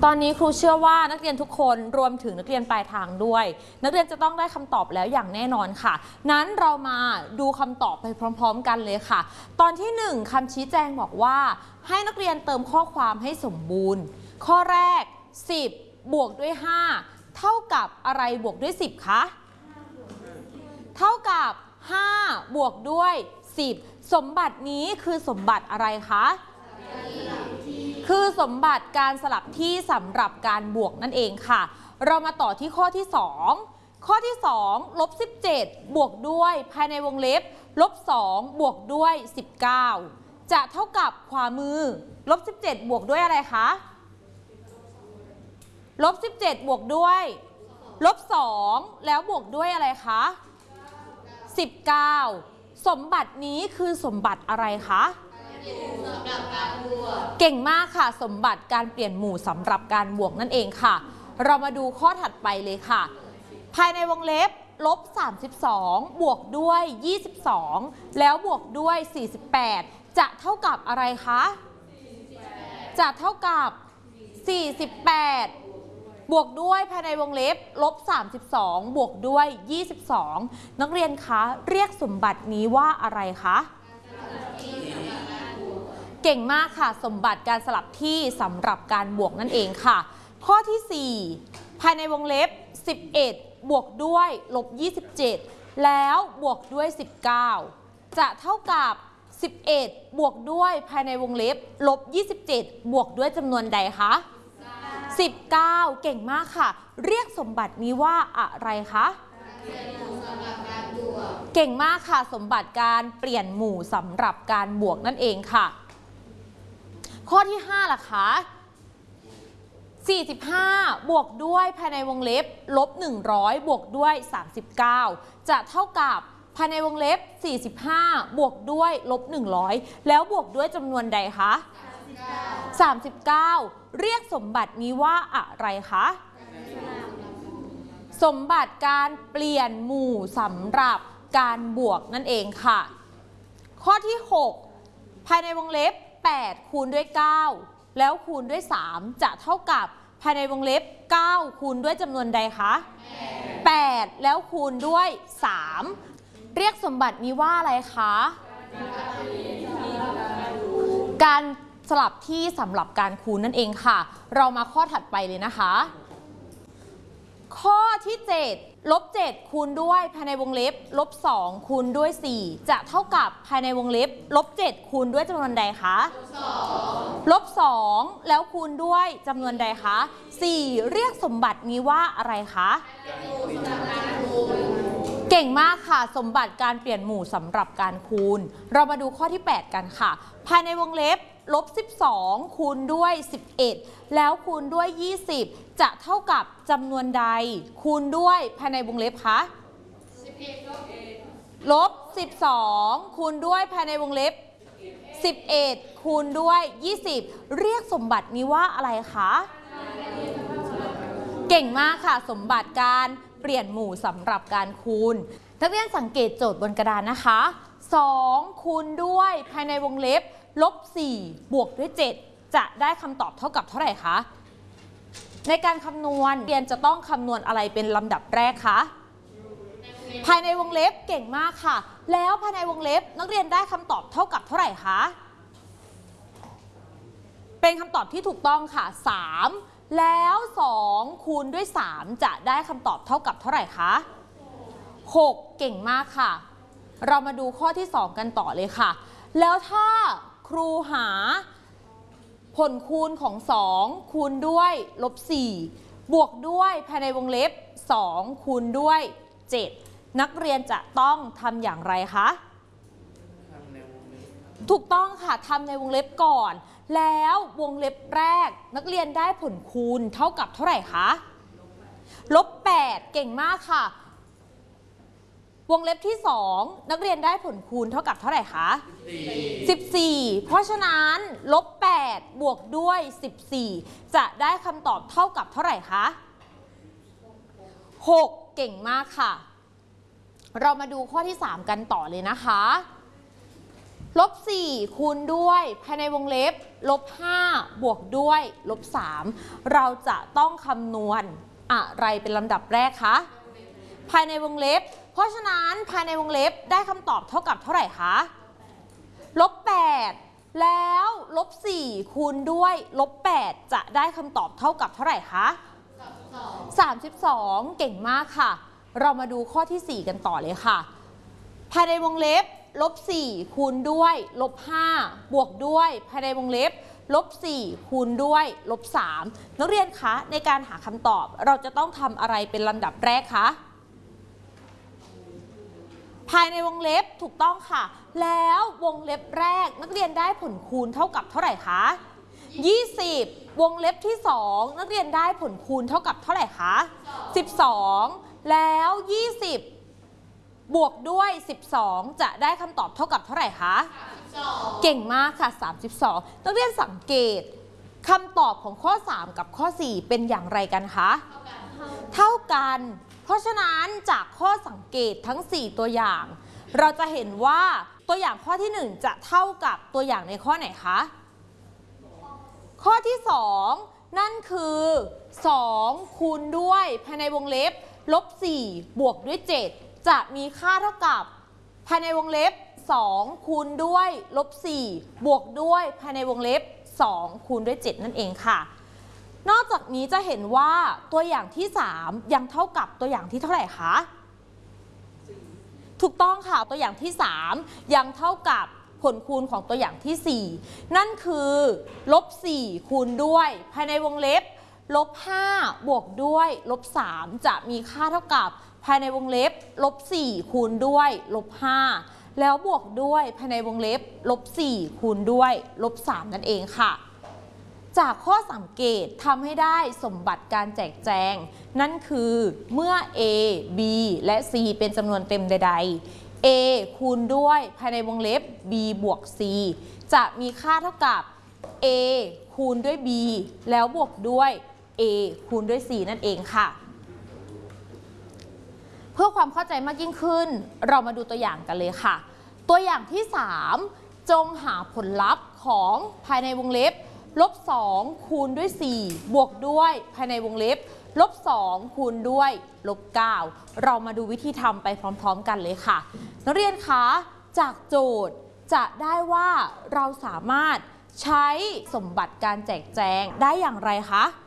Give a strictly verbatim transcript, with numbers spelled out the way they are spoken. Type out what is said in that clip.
ตอนนี้ครูเชื่อว่านักเรียนทุกคนรวมถึงนักเรียนปลายทางด้วยนักเรียนจะต้องได้คำตอบแล้วอย่างแน่นอนค่ะนั้นเรามาดูคำตอบไปพร้อมๆกันเลยค่ะตอนที่หนึ่งคำชี้แจงบอกว่าให้นักเรียนเติมข้อความให้สมบูรณ์ข้อแรกสิบบวกด้วยห้าเท่ากับอะไรบวกด้วยสิบคะเท่ากับห้าบวกด้วยสิบสมบัตินี้คือสมบัติอะไรคะคือสมบัติการสลับที่สำหรับการบวกนั่นเองค่ะเรามาต่อที่ข้อที่สองข้อที่สองลบสิบเจ็ดบวกด้วยภายในวงเล็บลบสองบวกด้วยสิบเก้าจะเท่ากับขวามือลบสิบเจ็ดบวกด้วยอะไรคะลบสิบเจ็ดบวกด้วยลบสองแล้วบวกด้วยอะไรคะสิบเก้าสมบัตินี้คือสมบัติอะไรคะเก่งมากค่ะสมบัติการเปลี่ยนหมู่สำหรับการบวกนั่นเองค่ะเรามาดูข้อถัดไปเลยค่ะภายในวงเล็บลบสามสิบสองบวกด้วยยี่สิบสองแล้วบวกด้วยสี่สิบแปดจะเท่ากับอะไรคะจะเท่ากับสี่สิบแปดบวกด้วยภายในวงเล็บลบสามสิบสองบวกด้วยยี่สิบสองนักเรียนคะเรียกสมบัตินี้ว่าอะไรคะเก่งมากค่ะสมบัติการสลับที่สำหรับการบวกนั่นเองค่ะข้อที่สี่ภายในวงเล็บสิบเอ็ดบวกด้วยลบยี่สิบเจ็ดแล้วบวกด้วยสิบเก้าจะเท่ากับสิบเอ็ดบวกด้วยภายในวงเล็บลบยี่สิบเจ็ดบวกด้วยจำนวนใดคะสิบเก้าเก่งมากค่ะเรียกสมบัตินี้ว่าอะไรคะเก่งมากค่ะสมบัติการเปลี่ยนหมู่สำหรับการบวกนั่นเองค่ะข้อที่ห้าล่ะคะสี่สิบห้าบวกด้วยภายในวงเล็บลบหนึ่งร้อยบวกด้วยสามสิบเก้าจะเท่ากับภายในวงเล็บสี่สิบห้าบวกด้วยลบหนึ่งร้อยแล้วบวกด้วยจำนวนใดคะสามสิบเก้าเรียกสมบัตินี้ว่าอะไรคะสมบัติการเปลี่ยนหมู่สำหรับการบวกนั่นเองค่ะข้อที่หกภายในวงเล็บแปดคูณด้วยเก้าแล้วคูณด้วยสามจะเท่ากับภายในวงเล็บเก้าคูณด้วยจำนวนใดคะแปดแล้วคูณด้วยสามเรียกสมบัตินี้ว่าอะไรคะการสลับที่สำหรับการคูณนั่นเองค่ะเรามาข้อถัดไปเลยนะคะข้อที่เจ็ดลบเจ็ดคูณด้วยภายในวงเล็บลบสองคูณด้วยสี่จะเท่ากับภายในวงเล็บลบเจ็ดคูณด้วยจำนวนใดคะลบสองแล้วคูณด้วยจำนวนใดคะสี่เรียกสมบัตินี้ว่าอะไรคะเก่งมากค่ะสมบัติการเปลี่ยนหมู่สำหรับการคูณเรามาดูข้อที่แปดกันค่ะภายในวงเล็บลบสิบสองคูณด้วยสิบเอ็ดแล้วคูณด้วยยี่สิบจะเท่ากับจำนวนใดคูณด้วยภายในวงเล็บคะลบสิบสองคูณด้วยภายในวงเล็บสิบเอ็ดคูณด้วยยี่สิบเรียกสมบัตินี้ว่าอะไรคะเก่งมากค่ะสมบัติการเปลี่ยนหมู่สำหรับการคูณนักเรียนสังเกตโจทย์บนกระดานนะคะสองคูณด้วยภายในวงเล็บลบสี่บวกด้วยเจ็ดจะได้คำตอบเท่ากับเท่าไหร่คะในการคำนวณเรียนจะต้องคำนวณอะไรเป็นลำดับแรกคะภายในวงเล็บเก่งมากค่ะแล้วภายในวงเล็บนักเรียนได้คำตอบเท่ากับเท่าไหร่คะเป็นคำตอบที่ถูกต้องค่ะสามแล้วสองคูณด้วยสามจะได้คำตอบเท่ากับเท่าไหร่คะหกเก่งมากค่ะเรามาดูข้อที่สองกันต่อเลยค่ะแล้วถ้าครูหาผลคูณของสองคูณด้วยลบสี่บวกด้วยภายในวงเล็บสองคูณด้วยเจ็ดนักเรียนจะต้องทำอย่างไรคะถูกต้องค่ะทำในวงเล็บก่อนแล้ววงเล็บแรกนักเรียนได้ผลคูณเท่ากับเท่าไหร่คะลบแปดเก่งมากค่ะวงเล็บที่สองนักเรียนได้ผลคูณเท่ากับเท่าไหร่คะสิบสี่เพราะฉะนั้นลบแปดบวกด้วยสิบสี่จะได้คำตอบเท่ากับเท่าไหร่คะหกเก่งมากค่ะเรามาดูข้อที่สามกันต่อเลยนะคะลบสี่คูณด้วยภายในวงเล็บลบห้าบวกด้วยลบสามเราจะต้องคำนวณอะไรเป็นลำดับแรกคะภายในวงเล็บเพราะฉะนั้นภายในวงเล็บได้คำตอบเท่ากับเท่าไหร่คะลบแปดแล้วลบสี่คูณด้วยลบแปดจะได้คำตอบเท่ากับเท่าไหร่คะสามสิบสองเก่งมากค่ะเรามาดูข้อที่สี่กันต่อเลยค่ะภายในวงเล็บลบสี่คูณด้วยลบห้าบวกด้วยภายในวงเล็บลบสี่คูณด้วยลบสามนักเรียนคะในการหาคำตอบเราจะต้องทำอะไรเป็นลำดับแรกคะภายในวงเล็บถูกต้องค่ะแล้ววงเล็บแรกนักเรียนได้ผลคูณเท่ากับเท่าไหร่คะยี่สิบวงเล็บที่สองนักเรียนได้ผลคูณเท่ากับเท่าไหร่คะสิบสองแล้วยี่สิบบวกด้วยสิบสองจะได้คำตอบเท่ากับเท่าไหร่คะเก่งมากค่ะสามสิบสองนักเรียนสังเกตคำตอบของข้อสามกับข้อสี่เป็นอย่างไรกันคะเท่ากันเพราะฉะนั้นจากข้อสังเกตทั้งสี่ตัวอย่างเราจะเห็นว่าตัวอย่างข้อที่หนึ่งจะเท่ากับตัวอย่างในข้อไหนคะข้อที่สองนั่นคือสองคูณด้วยภายในวงเล็บลบสี่บวกด้วยเจ็ดจะมีค่าเท่ากับภายในวงเล็บสองคูณด้วยลบสี่บวกด้วยภายในวงเล็บสองคูณด้วยเจ็ดนั่นเองค่ะนอกจากนี้จะเห็นว่าตัวอย่างที่สามยังเท่ากับตัวอย่างที่เท่าไหร่คะถูกต้องค่ะตัวอย่างที่สามยังเท่ากับผลคูณของตัวอย่างที่สี่นั่นคือลบสี่คูณด้วยภายในวงเล็บลบห้าบวกด้วยลบสามจะมีค่าเท่ากับภายในวงเล็บลบสี่คูณด้วยลบห้าแล้วบวกด้วยภายในวงเล็บลบสี่คูณด้วยลบสามนั่นเองค่ะจากข้อสังเกตทำให้ได้สมบัติการแจกแจงนั่นคือเมื่อ A B และ C เป็นจำนวนเต็มใดๆ A คูณด้วยภายในวงเล็บ B บวก C จะมีค่าเท่ากับ A คูณด้วย B แล้วบวกด้วย A คูณด้วย C นั่นเองค่ะเพื่อความเข้าใจมากยิ่งขึ้นเรามาดูตัวอย่างกันเลยค่ะตัวอย่างที่สามจงหาผลลัพธ์ของภายในวงเล็บลบสองคูณด้วยสี่บวกด้วยภายในวงเล็บลบสองคูณด้วยลบเก้าเรามาดูวิธีทำไปพร้อมๆกันเลยค่ะนักเรียนคะจากโจทย์จะได้ว่าเราสามารถใช้สมบัติการแจกแจงได้อย่างไรคะ